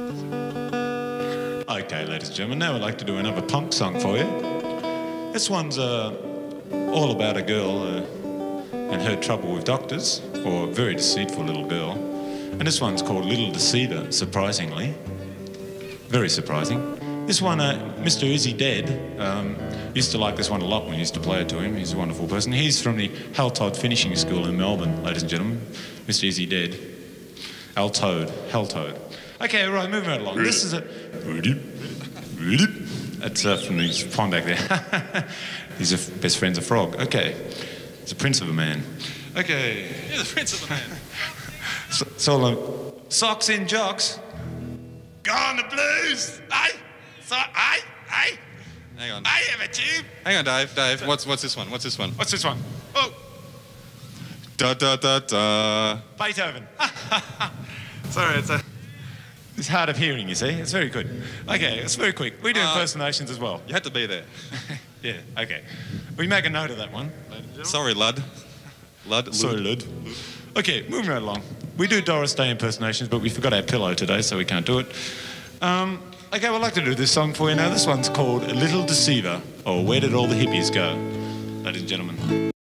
Okay, ladies and gentlemen, now I'd like to do another punk song for you. This one's all about a girl and her trouble with doctors, or a very deceitful little girl. And this one's called Little Deceiver, surprisingly. Very surprising. This one, Mr. Izzy Dead, used to like this one a lot when we used to play it to him. He's a wonderful person. He's from the Haltoad Finishing School in Melbourne, ladies and gentlemen. Mr. Izzy Dead. Haltoad. Okay, right, moving right along. This is a... That's from his pond back there. His best friend's a frog. Okay. He's a prince of a man. Okay. You're the prince of the man. So, socks in jocks. Gone the blues. Aye. Hang on. I have a tube. Hang on, Dave. Dave, what's this one? What's this one? What's this one? Oh. Da da da da. Beethoven. Sorry, it's hard of hearing, you see. It's very good. Okay, it's very quick. We do impersonations as well. You had to be there. Yeah, okay. We make a note of that one. Sorry, lad. Sorry, lad. Okay, moving right along. We do Doris Day impersonations, but we forgot our pillow today, so we can't do it. Okay, I'd like to do this song for you now. This one's called Little Deceiver, or Where Did All the Hippies Go? Ladies and gentlemen.